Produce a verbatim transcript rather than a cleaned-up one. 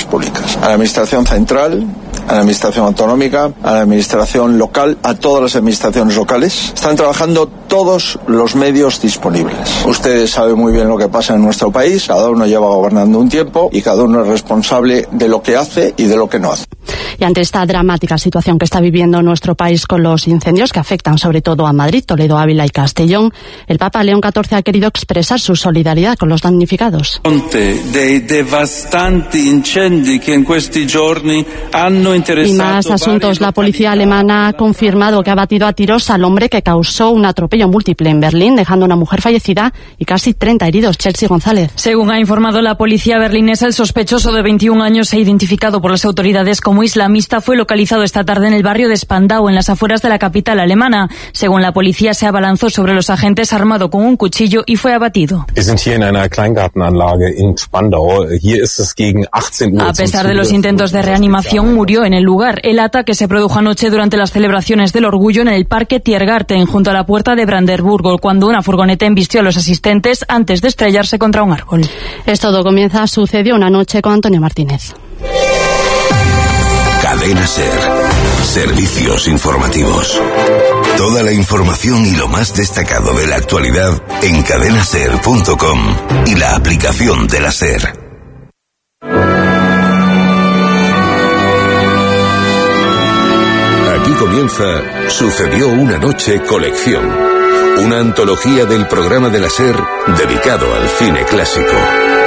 públicas, a la administración central, a la administración autonómica, a la administración local, a todas las administraciones locales. Están trabajando todos los medios disponibles. Ustedes saben muy bien lo que pasa en nuestro país, cada uno lleva gobernando un tiempo y cada uno es responsable de lo que hace y de lo que no hace. Y ante esta dramática situación que está viviendo nuestro país con los incendios que afectan sobre todo a Madrid, Toledo, Ávila y Castellón, el Papa León catorce ha querido expresar su solidaridad con los damnificados. Y más asuntos. La policía alemana ha confirmado que ha batido a tiros al hombre que causó un atropello múltiple en Berlín, dejando a una mujer fallecida y casi treinta heridos. Chelsea González. Según ha informado la policía berlinesa, el sospechoso de veintiún años e identificado por las autoridades como islamista fue localizado esta tarde en el barrio de Spandau, en las afueras de la capital alemana. Según la policía, se abalanzó sobre los agentes armado con un cuchillo y fue abatido. A pesar de los intentos de reanimación, murió en el lugar. El ataque se produjo anoche durante las celebraciones del orgullo en el Parque Tiergarten, junto a la puerta de Brandenburgo, cuando una furgoneta embistió a los asistentes antes de estrellarse contra un árbol. Esto todo comienza, sucedió una noche con Antonio Martínez. Cadena SER. Servicios informativos. Toda la información y lo más destacado de la actualidad en cadena ser punto com y la aplicación de la SER. Aquí comienza Sucedió una noche colección, una antología del programa de la SER dedicado al cine clásico.